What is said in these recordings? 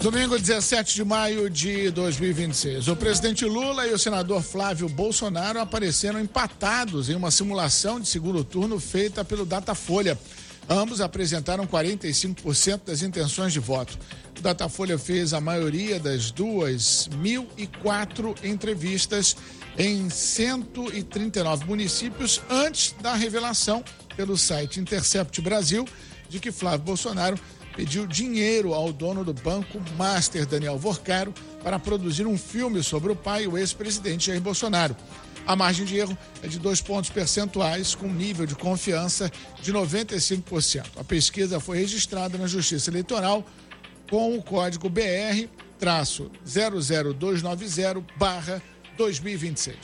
Domingo, 17 de maio de 2026. O presidente Lula e o senador Flávio Bolsonaro apareceram empatados em uma simulação de segundo turno feita pelo Datafolha. Ambos apresentaram 45% das intenções de voto. O Datafolha fez a maioria das 2.004 entrevistas em 139 municípios antes da revelação pelo site Intercept Brasil de que Flávio Bolsonaro pediu dinheiro ao dono do Banco Master, Daniel Vorcaro, para produzir um filme sobre o pai, o ex-presidente Jair Bolsonaro. A margem de erro é de 2 pontos percentuais, com nível de confiança de 95%. A pesquisa foi registrada na Justiça Eleitoral com o código BR-00290/2026.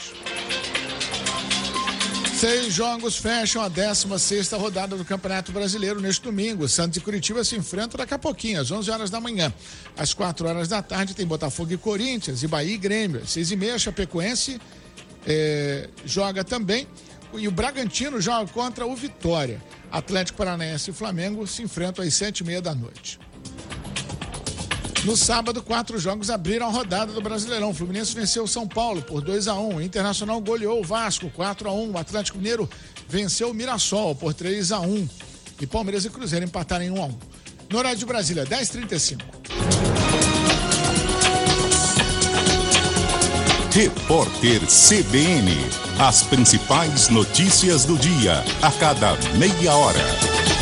6 jogos fecham a 16ª rodada do Campeonato Brasileiro neste domingo. Santos e Curitiba se enfrentam daqui a pouquinho, às 11 horas da manhã. Às 4 horas da tarde tem Botafogo e Corinthians, e Bahia e Grêmio. Às 6h30, Chapecoense joga também. E o Bragantino joga contra o Vitória. Atlético Paranaense e Flamengo se enfrentam às 7h30 da noite. No sábado, 4 jogos abriram a rodada do Brasileirão. O Fluminense venceu o São Paulo por 2-1. O Internacional goleou o Vasco 4-1. O Atlético Mineiro venceu o Mirassol por 3-1. E Palmeiras e Cruzeiro empataram em 1-1. No horário de Brasília, 10h35. Repórter CBN. As principais notícias do dia, a cada meia hora.